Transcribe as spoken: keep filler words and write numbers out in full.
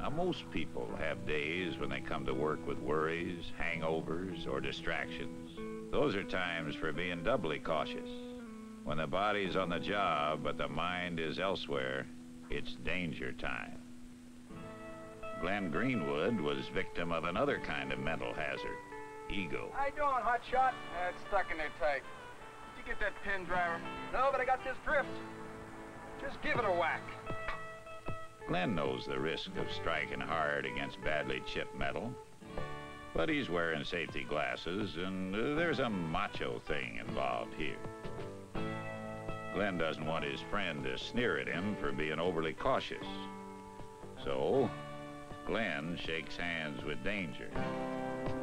Now, most people have days when they come to work with worries, hangovers, or distractions. Those are times for being doubly cautious. When the body's on the job, but the mind is elsewhere, it's danger time. Glenn Greenwood was victim of another kind of mental hazard, ego. How you doing, hotshot? Uh, it's stuck in there tight. Did you get that pin, driver? No, but I got this drift. Just give it a whack. Glenn knows the risk of striking hard against badly chipped metal, but he's wearing safety glasses, and uh, there's a macho thing involved here. Glenn doesn't want his friend to sneer at him for being overly cautious. So, Glenn shakes hands with danger.